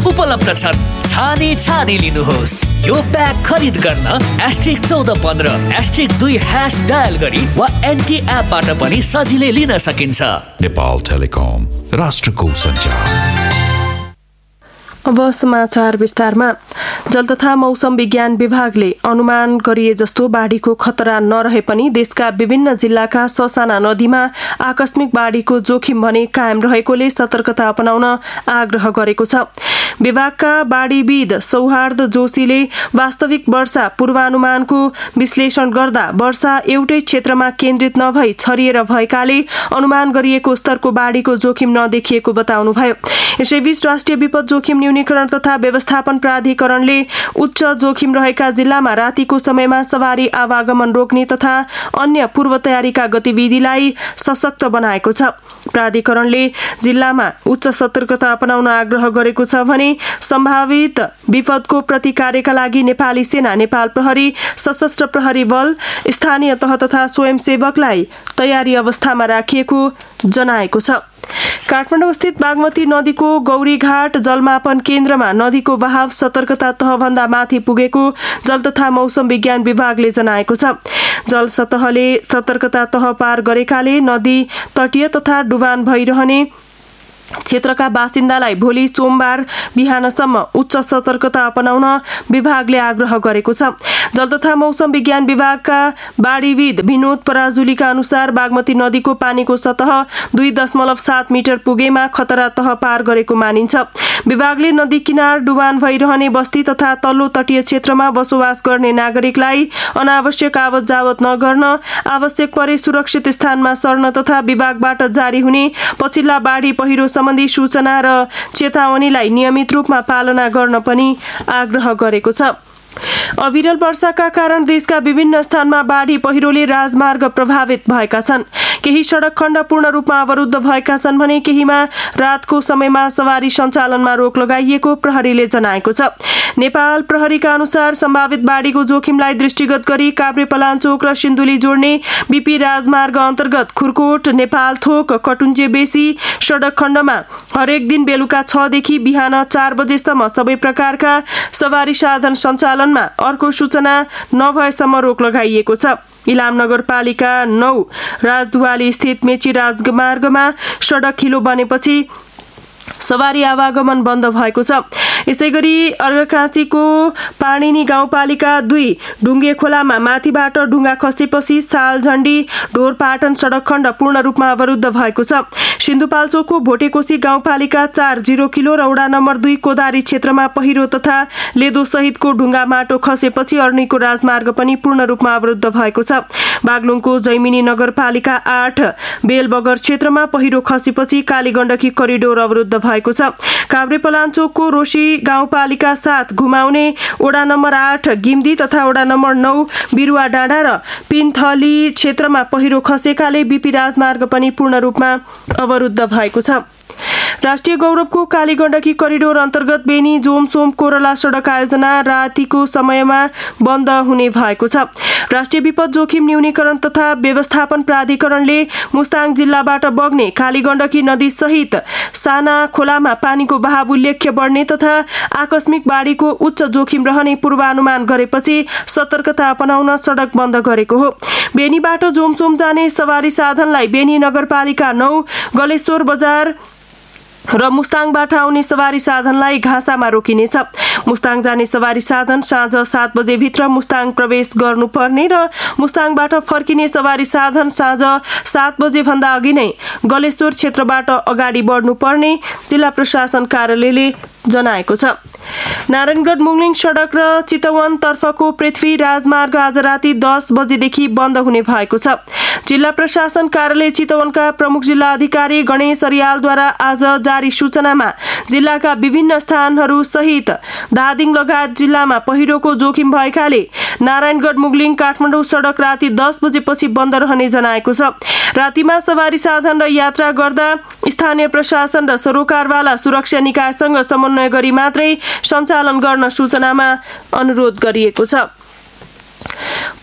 उपलब्ध छन्। छानी लिनुहोस्। यो प्याक खरिद गर्न *1415*2# डायल गरी वा एनटी एपबाट पनि सजिलै लिन सकिन्छ। नेपाल टेलिकम, राष्ट्रको सञ्चार। अब समाचार विस्तारमा। जल तथा मौसम विज्ञान विभागले अनुमान गरिए जस्तो बाढीको खतरा नरहे पनि देशका विभिन्न जिल्लाका ससाना नदीमा आकस्मिक बाढीको जोखिम भने कायम रहेकोले सतर्कता अपनाउन आग्रह गरेको छ। विभागका बाढीविद सौहार्द जोशीले वास्तविक वर्षा पूर्वानुमानको विश्लेषण गर्दा वर्षा एउटै क्षेत्रमा केन्द्रित नभई छरिएर भएकाले अनुमान गरिएको स्तरको बाढीको जोखिम नदेखिएको बताउनुभयो। यसैबीच राष्ट्रिय विपद जोखिम न्यूनीकरण तथा व्यवस्थापन प्राधिकरणले उच्च जोखिम रहेका जिल्लामा रातिको समयमा सवारी आवागमन रोक्ने तथा अन्य पूर्व तयारीका गतिविधिलाई सशक्त बनाएको छ। प्राधिकरणले जिल्लामा उच्च सतर्कता अपनाउन आग्रह गरेको छ भने सम्भावित विपदको प्रतिकारका लागि नेपाली सेना, नेपाल प्रहरी, सशस्त्र प्रहरी बल, स्थानीय तह तथा स्वयंसेवकलाई तयारी अवस्थामा राखिएको जनाएको छ। काठमाडौँ स्थित बागमती नदीको गौरीघाट जलमापन केन्द्रमा नदीको बहाव सतर्कता तहभन्दा माथि पुगेको जल तथा मौसम विज्ञान विभागले जनाएको छ। जल सतहले सतर्कता तह पार गरेकाले नदी तटीय तथा डुबान भइरहने क्षेत्रका बासिन्दालाई भोलि सोमबार बिहानसम्म उच्च सतर्कता अपनाउन विभागले आग्रह गरेको छ। जल तथा मौसम विज्ञान विभागका बाढीविद विनोद पराजुलीका अनुसार बागमती नदीको पानीको सतह 2.7 मिटर पुगेमा खतरा तह पार गरेको मानिन्छ। विभागले नदी किनार डुबान भइरहने बस्ती तथा तल्लो तटीय क्षेत्रमा बसोबास गर्ने नागरिकलाई अनावश्यक आवत जावत नगर्न, आवश्यक परे सुरक्षित स्थानमा सर्न तथा विभागबाट जारी हुने पछिल्ला बाढी पहिरो सम्बन्धी सूचना र चेतावनीलाई नियमित रूपमा पालना गर्न पनि आग्रह गरेको छ। अविरल वर्षाका कारण देशका विभिन्न स्थानमा बाढी पहिरोले राजमार्ग प्रभावित भएका छन्। केही सडक खण्ड पूर्ण रूपमा अवरुद्ध भएका छन् भने केहीमा रातको समयमा सवारी सञ्चालनमा रोक लगाइएको प्रहरीले जनाएको छ। नेपाल प्रहरीका अनुसार सम्भावित बाढीको जोखिमलाई दृष्टिगत गरी काभ्रेपलाञ्चोक र सिन्धुली जोड्ने बीपी राजमार्ग अन्तर्गत खुरकोट नेपाल थोक कटुन्जे बेसी सडक खण्डमा हरेक दिन बेलुका 6 देखि बिहान 4 बजेसम्म सबै प्रकारका सवारी साधन सञ्चालनमा अर्को सूचना नभएसम्म रोक लगाइएको छ। इलाम नगरपालिका 9 राजदुवाली स्थित मेची राजमार्गमा सडक खिलो बनेपछि सवारी आवागमन बन्द भएको छ। यसैगरी अर्घाखाँचीको पाणिनी गाउँपालिका 2 ढुङ्गे खोलामा माथिबाट ढुङ्गा खसेपछि सालझण्डी ढोरपाटन सडक खण्ड पूर्ण रूपमा अवरुद्ध भएको छ। सिन्धुपाल्चोकको भोटेकोशी गाउँपालिका 4 0 किलो र वडा नम्बर 2 कोदारी क्षेत्रमा पहिरो तथा लेदो सहितको ढुङ्गा माटो खसेपछि अर्नीको राजमार्ग पनि पूर्ण रूपमा अवरुद्ध भएको छ। बागलुङको जैमिनी नगरपालिका 8 बेलबगर क्षेत्रमा पहिरो खसेपछि कालीगण्डकी करिडोर अवरुद्ध भएको छ। काभ्रेपलाञ्चोकको रोशी गाउँपालिका 7 घुमाउने वडा नम्बर 8 गिम्दी तथा वडा नम्बर 9 बिरुवा डाँडा र पिन्थली क्षेत्रमा पहिरो खसेकाले बीपी राजमार्ग पनि पूर्ण रूपमा अवरुद्ध भएको छ। राष्ट्रिय गौरवको कालीगण्डकी करिडोर अन्तर्गत बेनी जोमसोम कोरला सडक आयोजना रातिको समयमा बन्द हुने भएको छ। राष्ट्रिय विपद जोखिम न्यूनीकरण तथा व्यवस्थापन प्राधिकरणले मुस्ताङ जिल्लाबाट बग्ने कालीगण्डकी नदी सहित साना खोलामा पानीको बहाव उल्लेख्य बढ्ने तथा आकस्मिक बाढीको उच्च जोखिम रहने पूर्वानुमान गरेपछि सतर्कता अपनाउन सडक बन्द गरेको हो। बेनीबाट जोमसोम जाने सवारी साधनलाई बेनी नगरपालिका 9 गलेश्वर बजार र मुस्ताङबाट आउने सवारी साधनलाई घाँसामा रोकिनेछ। मुस्ताङ जाने सवारी साधन साँझ 7 बजे भित्र मुस्ताङ प्रवेश गर्नुपर्ने र मुस्ताङबाट फर्किने सवारी साधन साँझ 7 बजे भन्दा अघि नै गलेश्वर क्षेत्रबाट अगाडि बढ्नुपर्ने जिल्ला प्रशासन कार्यालयले जनाएको छ। नारायणगढ मुङलिङ सडक र चितवन तर्फको पृथ्वी राजमार्ग आज राति 10 बजेदेखि बन्द हुने भएको छ। जिल्ला प्रशासन कार्यालय चितवनका प्रमुख जिल्ला अधिकारी गणेश अरियालद्वारा आज जारी सूचनामा जिल्लाका विभिन्न स्थानहरू सहित धादिङ लगायत जिल्लामा पहिरोको जोखिम भएकाले नारायणगढ मुगलिङ काठमाडौँ सडक राति 10 बजेपछि बन्द रहने जनाएको छ। रातिमा सवारी साधन र यात्रा गर्दा स्थानीय प्रशासन र सरोकारवाला सुरक्षा निकायसँग समन्वय गरी मात्रै सञ्चालन गर्न सूचनामा अनुरोध गरिएको छ।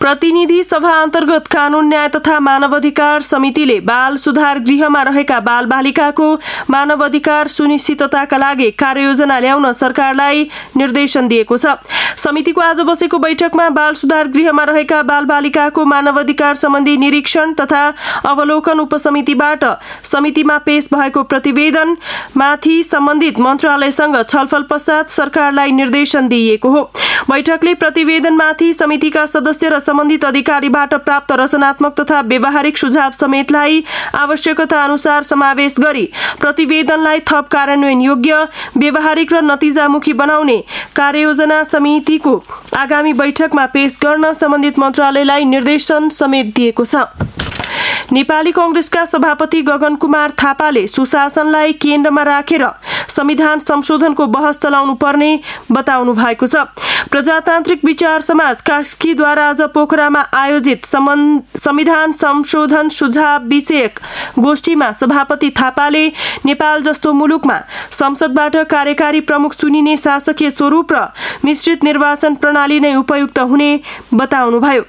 प्रतिनिधि सभा अन्तर्गत कानून न्याय तथा मानवाधिकार समितिले बाल सुधार गृहमा रहेका बालबालिकाको मानवाधिकार सुनिश्चितताका लागि कार्ययोजना ल्याउन सरकारलाई निर्देशन दिएको छ। समितिको आज बसेको बैठकमा बाल सुधार गृहमा रहेका बालबालिकाको मानवाधिकार सम्बन्धी निरीक्षण तथा अवलोकन उपसमितिबाट समितिमा पेश भएको प्रतिवेदनमाथि सम्बन्धित मन्त्रालयसँग छलफल पश्चात सरकारलाई निर्देशन दिइएको हो। बैठकले प्रतिवेदनमाथि समितिका सदस्य र सम्बन्धित अधिकारीबाट प्राप्त रचनात्मक तथा व्यवहारिक सुझाव समेतलाई आवश्यकता अनुसार समावेश गरी प्रतिवेदनलाई थप कार्यान्वयन योग्य, व्यवहारिक र नतिजामुखी बनाउने कार्ययोजना समितिको आगामी बैठकमा पेश गर्न सम्बन्धित मन्त्रालयलाई निर्देशन समेत दिएको छ। नेपाली कांग्रेसका सभापति गगन कुमार थापाले सुशासनलाई केन्द्रमा राखेर संविधान संशोधनको बहस चलाउनु पर्ने बताउनु भएको छ। प्रजातान्त्रिक विचार समाज कास्कीद्वारा आज पोखरामा आयोजित संविधान संशोधन सुझाव विषयक गोष्ठीमा सभापति थापाले नेपाल जस्तो मुलुकमा संसदबाट कार्यकारी प्रमुख चुनिने शासकीय स्वरूप र मिश्रित निर्वाचन प्रणाली नै उपयुक्त हुने बताउनुभयो।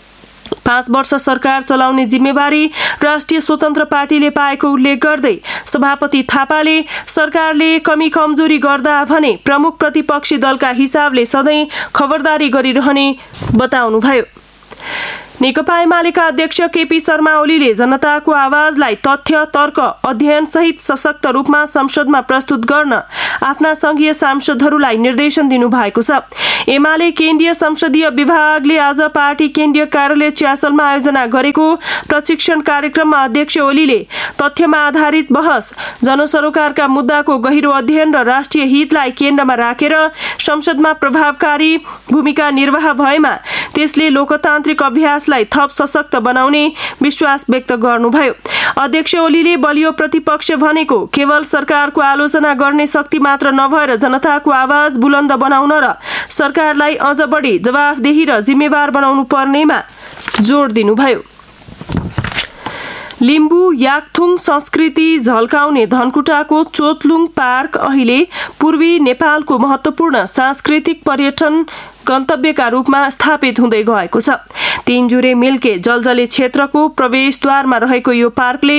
5 वर्ष सरकार चलाउने जिम्मेवारी राष्ट्रिय स्वतन्त्र पार्टीले पाएको उल्लेख गर्दै सभापति थापाले सरकारले कमी कमजोरी गर्दा भने प्रमुख प्रतिपक्षी दलका हिसाबले सधैँ खबरदारी गरिरहने बताउनुभयो। नेकपा एमालेका अध्यक्ष केपी शर्मा ओलीले जनताको आवाजलाई तथ्य, तर्क, अध्ययन सहित सशक्त रूपमा संसदमा प्रस्तुत गर्न आफ्ना संघीय सांसदहरूलाई निर्देशन दिनुभएको छ। एमाले केन्द्रीय संसदीय विभागले आज पार्टी केन्द्रीय कार्यालय च्यासलमा आयोजना गरेको प्रशिक्षण कार्यक्रममा अध्यक्ष ओलीले तथ्यमा आधारित बहस, जनसरोकारका मुद्दाको गहिरो अध्ययन र राष्ट्रिय हितलाई केन्द्रमा राखेर संसदमा प्रभावकारी भूमिका निर्वाह भएमा त्यसले लोकतान्त्रिक अभ्यासलाई थप सशक्त बनाउने विश्वास व्यक्त गर्नुभयो। अध्यक्ष ओलीले बलियो प्रतिपक्ष भनेको केवल सरकारको आलोचना गर्ने शक्ति मात्र नभएर जनताको आवाज बुलन्द बनाउन र सरकारलाई अझ बढी जवाफदेही र जिम्मेवार बनाउनु पर्नेमा जोड दिनुभयो। लिम्बू याकथुङ संस्कृति झल्काउने धनकुटाको चोतलुङ पार्क अहिले पूर्वी नेपालको महत्त्वपूर्ण सांस्कृतिक पर्यटन गन्तव्यका रूपमा स्थापित हुँदै गएको छ। तीनजुरे मिल्के जलजले क्षेत्रको प्रवेशद्वारमा रहेको यो पार्कले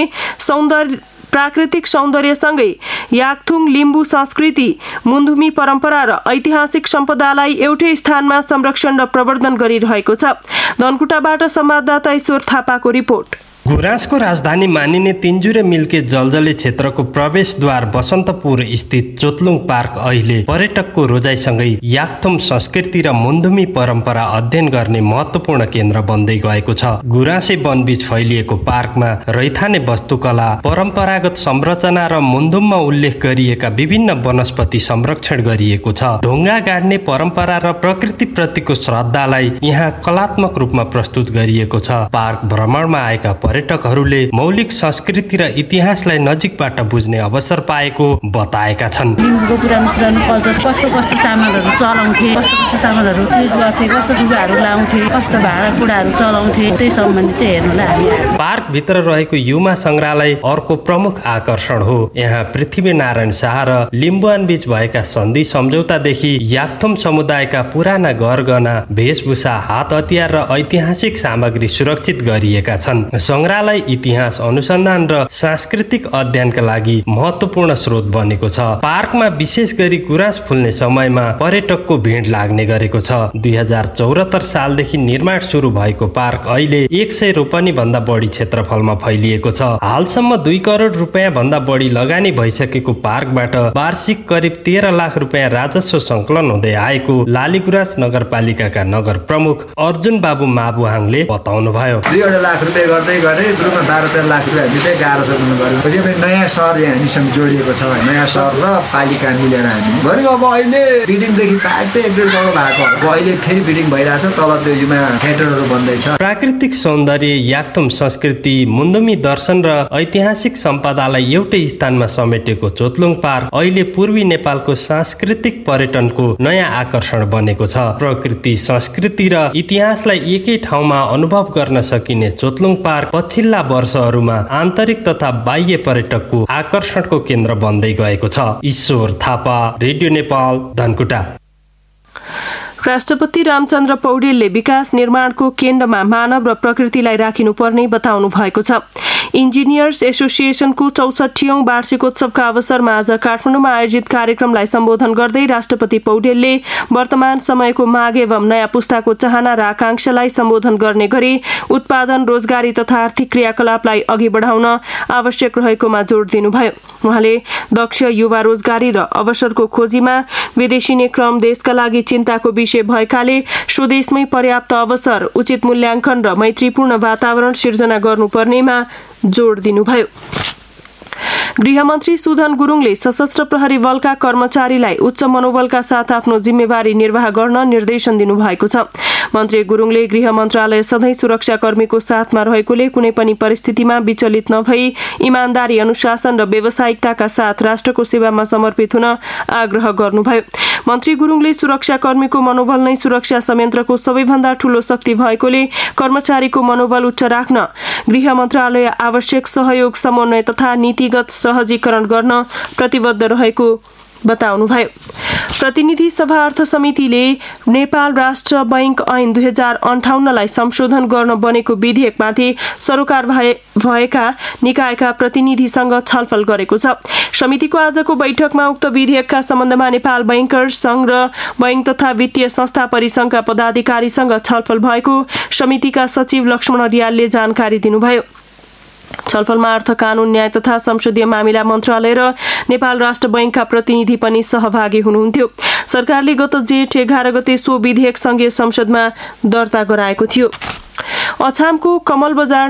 प्राकृतिक सौन्दर्यसँगै याकथुङ लिम्बू संस्कृति, मुन्धुमी परम्परा र ऐतिहासिक सम्पदालाई एउटै स्थानमा संरक्षण र प्रवर्धन गरिरहेको छ। धनकुटाबाट संवाददाता ईश्वर थापाको रिपोर्ट। गुराँसको राजधानी मानिने तीनजुरे मिल्के जलजले क्षेत्रको प्रवेशद्वार बसन्तपुर स्थित चोतलुङ पार्क अहिले पर्यटकको रोजाइसँगै याकथुम संस्कृति र मुन्धुमी परम्परा अध्ययन गर्ने महत्त्वपूर्ण केन्द्र बन्दै गएको छ। गुराँसे वनबीच फैलिएको पार्कमा रैथाने वस्तुकला, परम्परागत संरचना र मुन्धुममा उल्लेख गरिएका विभिन्न वनस्पति संरक्षण गरिएको छ। ढुङ्गा गाड्ने परम्परा र प्रकृति प्रतिको श्रद्धालाई यहाँ कलात्मक रूपमा प्रस्तुत गरिएको छ। पार्क भ्रमणमा आएका पर्यटकहरूले मौलिक संस्कृति र इतिहासलाई नजिकबाट बुझ्ने अवसर पाएको बताएका छन्। लिम्बूको पुरानो कल्चर, कस्तो सामानहरू चलाउँथे, कस्तो सामानहरू युज गर्थे, कस्तो लुगाहरू लाउँथे, कस्तो भाँडाकुँडाहरू चलाउँथे, त्यही सम्बन्धी चाहिँ हेर्नुलाई हामी। पार्क भित्र रहेको युमा संग्रहालय अर्को प्रमुख आकर्षण हो। यहाँ पृथ्वीनारायण शाह र लिम्बुवान बीच भएका सन्धि सम्झौतादेखि याकथुम समुदायका पुराना गरगहना, वेशभूषा, हात हतियार र ऐतिहासिक सामग्री सुरक्षित गरिएका छन्। संग्रहालय इतिहास अनुसन्धान र सांस्कृतिक अध्ययनका लागि महत्त्वपूर्ण स्रोत बनेको छ। पार्कमा विशेष गरी गुराँस फुल्ने समयमा पर्यटकको भिड लाग्ने गरेको छ। 2074 सालदेखि निर्माण सुरु भएको पार्क अहिले 100 रोपनी भन्दा बढी क्षेत्रफलमा फैलिएको छ। हालसम्म 2 करोड रुपियाँ भन्दा बढी लगानी भइसकेको पार्कबाट वार्षिक करिब 13 लाख रुपियाँ राजस्व संकलन हुँदै आएको लालीगुराँस नगरपालिकाका नगर प्रमुख अर्जुन बाबु माबुहाङले बताउनुभयो। 2 लाख रुपियाँ गर्दै गरे द्रुमा 12-13 लाख रुपियाँ हामीले गाह्रो सक्नु गर्यो। पछि नयाँ सहर हामीसँग जोडिएको छ। नयाँ सहर र पालिका मिलेर हामी गऱ्यौँ। अब अहिले बिल्डिङदेखि पार्क चाहिँ 1.5 करोड भएको। अब अहिले फेरि बिल्डिङ भइरहेछ, तल त्यो युमा थिएटरहरू बन्दैछ। प्राकृतिक सौन्दर्य, याकथुम संस्कृति, मुन्धुमी दर्शन र ऐतिहासिक सम्पदालाई एउटै स्थानमा समेटेको चोतलुङ पार्क अहिले पूर्वी नेपालको सांस्कृतिक पर्यटनको नयाँ आकर्षण बनेको छ। प्रकृति, संस्कृति र इतिहासलाई एकै ठाउँमा अनुभव गर्न सकिने चोतलुङ पार्क पछिल्ला वर्षहरूमा आन्तरिक तथा बाह्य पर्यटकको आकर्षणको केन्द्र बन्दै गएको छ। ईश्वर थापा, रेडियो नेपाल, धनकुटा। राष्ट्रपति रामचन्द्र पौडेलले विकास निर्माणको केन्द्रमा मानव र प्रकृतिलाई राखिनुपर्ने बताउनु भएको छ। इन्जिनियर्स एसोसिएसनको 64औं वार्षिकोत्सवका अवसरमा आज काठमाडौँमा आयोजित कार्यक्रमलाई सम्बोधन गर्दै राष्ट्रपति पौडेलले वर्तमान समयको माग एवं नयाँ पुस्ताको चाहना र आकांक्षालाई सम्बोधन गर्ने गरी उत्पादन, रोजगारी तथा आर्थिक क्रियाकलापलाई अघि बढाउन आवश्यक रहेकोमा जोड दिनुभयो। उहाँले दक्ष युवा रोजगारी र अवसरको खोजीमा विदेशिने क्रम देशका लागि चिन्ताको विषय भएकाले स्वदेशमै पर्याप्त अवसर, उचित मूल्याङ्कन र मैत्रीपूर्ण वातावरण सिर्जना गर्नुपर्नेमा जोड दिनुभयो। गृहमन्त्री सुधन गुरुङले सशस्त्र प्रहरी बलका कर्मचारीलाई उच्च मनोबलका साथ आफ्नो जिम्मेवारी निर्वाह गर्न निर्देशन दिनुभएको छ। मन्त्री गुरुङले गृह मन्त्रालय सधैँ सुरक्षाकर्मीको साथमा रहेकोले कुनै पनि परिस्थितिमा विचलित नभई इमानदारी, अनुशासन र व्यावसायिकताका साथ राष्ट्रको सेवामा समर्पित हुन आग्रह गर्नुभयो। मन्त्री गुरुङले सुरक्षाकर्मीको मनोबल नै सुरक्षा संयन्त्रको सबैभन्दा ठूलो शक्ति भएकोले कर्मचारीको मनोबल उच्च राख्न गृह मन्त्रालय आवश्यक सहयोग, समन्वय तथा नीतिगत सहजीकरण गर्न प्रतिबद्ध रहेको बताउनुभयो। प्रतिनिधि सभा अर्थ समितिले नेपाल राष्ट्र बैंक ऐन 2058लाई संशोधन गर्न बनेको विधेयकमाथि सरोकार भएका निकायका प्रतिनिधिसँग छलफल गरेको छ। समितिको आजको बैठकमा उक्त विधेयकका सम्बन्धमा नेपाल बैंकर्स संघ र बैंक तथा वित्तीय संस्था परिसंघका पदाधिकारीसँग छलफल भएको समितिका सचिव लक्ष्मण रियालले जानकारी दिनुभयो। छलफलमा अर्थ, कानून, न्याय तथा संसदीय मामिला मन्त्रालय र नेपाल राष्ट्र बैंकका प्रतिनिधि पनि सहभागी हुनुहुन्थ्यो। सरकारले गत जेठ 11 गते सो विधेयक संघीय संसदमा दर्ता गराएको थियो। अछामको कमल बजार